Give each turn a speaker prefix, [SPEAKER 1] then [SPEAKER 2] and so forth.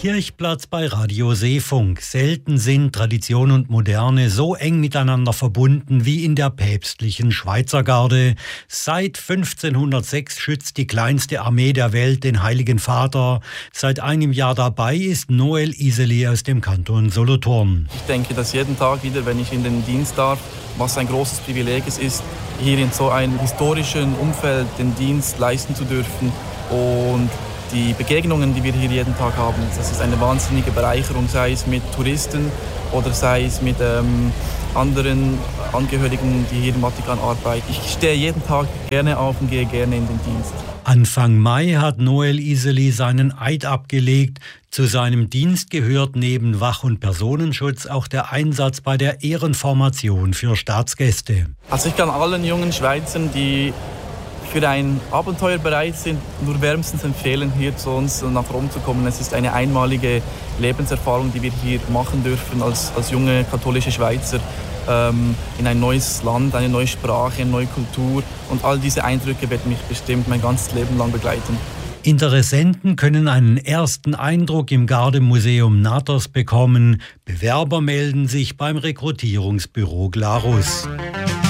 [SPEAKER 1] Kirchplatz bei Radio Seefunk. Selten sind Tradition und Moderne so eng miteinander verbunden wie in der päpstlichen Schweizergarde. Seit 1506 schützt die kleinste Armee der Welt den Heiligen Vater. Seit einem Jahr dabei ist Noel Iseli aus dem Kanton Solothurn.
[SPEAKER 2] Ich denke, dass jeden Tag wieder, wenn ich in den Dienst darf, was ein großes Privileg es ist, hier in so einem historischen Umfeld den Dienst leisten zu dürfen. Und die Begegnungen, die wir hier jeden Tag haben, das ist eine wahnsinnige Bereicherung, sei es mit Touristen oder sei es mit anderen Angehörigen, die hier im Vatikan arbeiten. Ich stehe jeden Tag gerne auf und gehe gerne in den Dienst.
[SPEAKER 1] Anfang Mai hat Noel Iseli seinen Eid abgelegt. Zu seinem Dienst gehört neben Wach- und Personenschutz auch der Einsatz bei der Ehrenformation für Staatsgäste.
[SPEAKER 2] Also ich kann allen jungen Schweizern, die für ein Abenteuer bereit sind, nur wärmstens empfehlen, hier zu uns nach Rom zu kommen. Es ist eine einmalige Lebenserfahrung, die wir hier machen dürfen als junge katholische Schweizer in ein neues Land, eine neue Sprache, eine neue Kultur. Und all diese Eindrücke werden mich bestimmt mein ganzes Leben lang begleiten.
[SPEAKER 1] Interessenten können einen ersten Eindruck im Gardemuseum Natters bekommen. Bewerber melden sich beim Rekrutierungsbüro Glarus.